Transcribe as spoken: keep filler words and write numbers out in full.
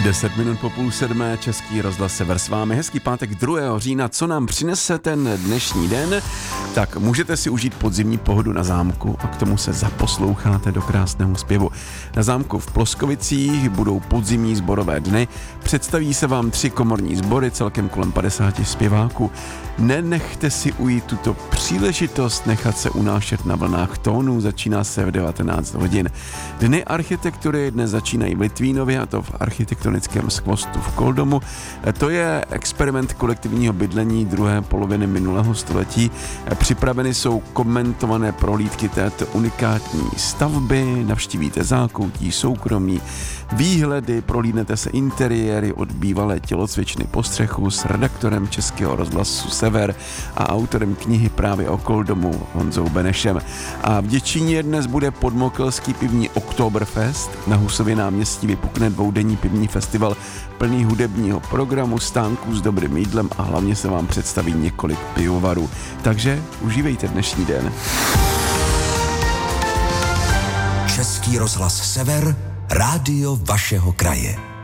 Deset minut po půl sedmé, Český rozhlas Sever s vámi. Hezký pátek druhého října. Co nám přinese ten dnešní den? Tak můžete si užít podzimní pohodu na zámku a k tomu se zaposloucháte do krásného zpěvu. Na zámku v Ploskovicích budou podzimní sborové dny. Představí se vám tři komorní sbory, celkem kolem padesáti zpěváků. Nenechte si ujít tuto příležitost nechat se unášet na vlnách tónů. Začíná se v devatenáct hodin. Dny architektury dnes začínají v Litvínově, a to v architektonickém skvostu v Koldomu. To je experiment kolektivního bydlení druhé poloviny minulého století. Připraveny jsou komentované prohlídky této unikátní stavby, navštívíte zákoutí, soukromí, výhledy, prohlídnete se interiéry od bývalé tělocvičny po střechu s redaktorem Českého rozhlasu Sever a autorem knihy právě o Koldomu Honzou Benešem. A v Děčíně dnes bude podmokelský pivní Oktoberfest. Na Husově náměstí vypukne dvoudenní pivní festival plný hudebního programu, stánků s dobrým jídlem a hlavně se vám představí několik pivovarů. Takže užívejte dnešní den. Český rozhlas Sever, rádio vašeho kraje.